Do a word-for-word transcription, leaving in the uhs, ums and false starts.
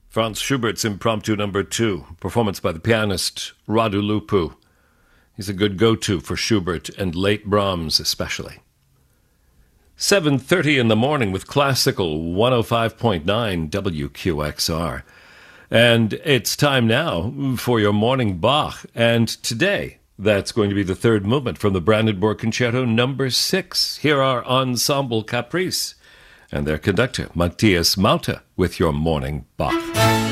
Franz Schubert's Impromptu Number Two, performance by the pianist Radu Lupu. He's a good go-to for Schubert and late Brahms especially. seven thirty in the morning with Classical one oh five point nine W Q X R. And it's time now for your morning Bach. And today, that's going to be the third movement from the Brandenburg Concerto number six. Here are Ensemble Caprice and their conductor, Matthias Mauter, with your morning Bach.